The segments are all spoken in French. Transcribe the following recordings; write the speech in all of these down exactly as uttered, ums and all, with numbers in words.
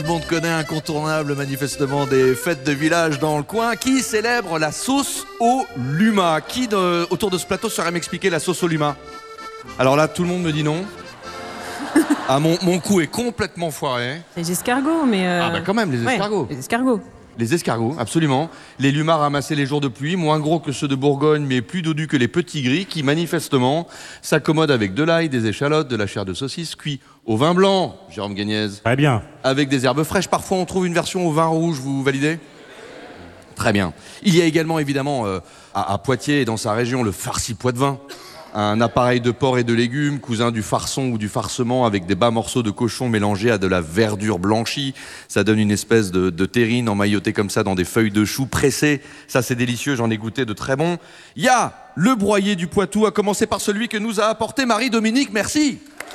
Tout le monde connaît incontournable manifestement des fêtes de village dans le coin. Qui célèbre la sauce au luma? Qui de, autour de ce plateau saurait m'expliquer la sauce au luma? Alors là, tout le monde me dit non. Ah, mon, mon coup est complètement foiré. Les escargots, mais... Euh... Ah bah quand même, les escargots. Ouais, les escargots. Les escargots, absolument. Les lumas ramassés les jours de pluie, moins gros que ceux de Bourgogne, mais plus dodus que les petits gris, qui manifestement s'accommodent avec de l'ail, des échalotes, de la chair de saucisse, cuit au vin blanc, Jérôme Gagnez. Très bien. Avec des herbes fraîches. Parfois, on trouve une version au vin rouge, vous validez? Très bien. Il y a également, évidemment, euh, à, à Poitiers et dans sa région, le farci poitevin. Un appareil de porc et de légumes, cousin du farçon ou du farcement, avec des bas morceaux de cochon mélangés à de la verdure blanchie. Ça donne une espèce de, de terrine emmaillotée comme ça dans des feuilles de chou pressées. Ça, c'est délicieux, j'en ai goûté de très bons. Il y a le broyé du Poitou, à commencer par celui que nous a apporté Marie-Dominique. Merci.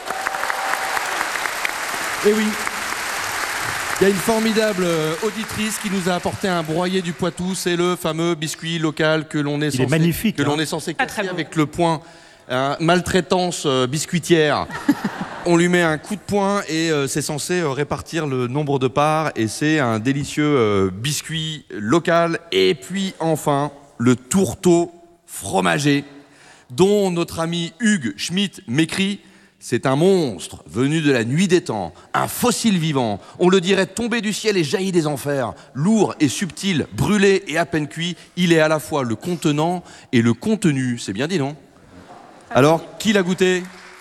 Eh oui. Il y a une formidable auditrice qui nous a apporté un broyé du Poitou. C'est le fameux biscuit local que l'on est, Il est censé, magnifique, que hein. l'on est censé Pas casser très bon. avec le poing. Hein, maltraitance euh, biscuitière. On lui met un coup de poing et euh, c'est censé euh, répartir le nombre de parts. Et c'est un délicieux euh, biscuit local. Et puis enfin, le tourteau fromager, dont notre ami Hugues Schmitt m'écrit: c'est un monstre venu de la nuit des temps, un fossile vivant. On le dirait tombé du ciel et jailli des enfers. Lourd et subtil, brûlé et à peine cuit, il est à la fois le contenant et le contenu. C'est bien dit, non? Alors, qui l'a goûté?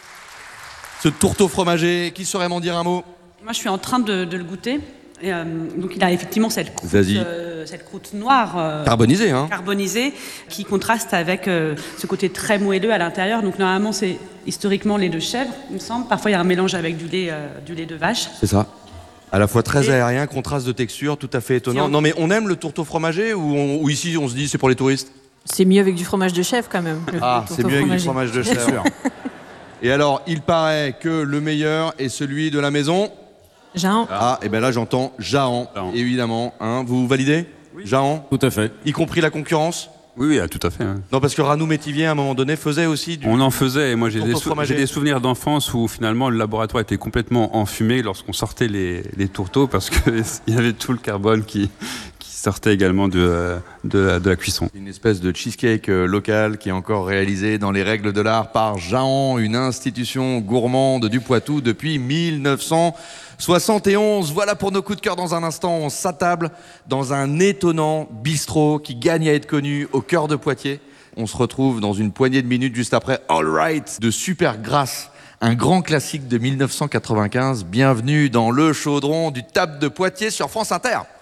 Ce tourteau fromager, qui saurait m'en dire un mot? Moi, je suis en train de, de le goûter. Et, euh, donc, il a effectivement cette croûte, Vas-y. euh, cette croûte noire euh, Carbonisé, hein? carbonisée qui contraste avec euh, ce côté très moelleux à l'intérieur. Donc, normalement, c'est historiquement lait de chèvre, il me semble. Parfois, il y a un mélange avec du lait, euh, du lait de vache. C'est ça. À la fois très Et- aérien, contraste de texture, tout à fait étonnant. Tiens. Non, mais on aime le tourteau fromager ou, on- ou ici on se dit c'est pour les touristes? C'est mieux avec du fromage de chèvre quand même. le Ah, tourteau c'est mieux avec du fromager. fromage de chèvre. Et alors, il paraît que le meilleur est celui de la maison. Jean, Ah, et ben là j'entends Jahan, Jahan. évidemment. Hein. Vous validez? Jahan, Tout à fait. y compris la concurrence? Oui, oui, ah, tout à fait. hein. Non, parce que Ranou Métivier, à un moment donné, faisait aussi du... On en faisait, et moi j'ai Tourteau des, sou- fromager. j'ai des souvenirs d'enfance où finalement le laboratoire était complètement enfumé lorsqu'on sortait les, les tourteaux parce qu'il y avait tout le carbone qui, qui sortait également de, euh, de, la, de la cuisson. Une espèce de cheesecake euh, local qui est encore réalisé dans les règles de l'art par Jahan, une institution gourmande du Poitou depuis mille neuf cent soixante et onze. Voilà pour nos coups de cœur. Dans un instant, on s'attable dans un étonnant bistrot qui gagne à être connu au cœur de Poitiers. On se retrouve dans une poignée de minutes juste après All Right de Supergrass, un grand classique de mille neuf cent quatre-vingt-quinze. Bienvenue dans le chaudron du Table de Poitiers sur France Inter.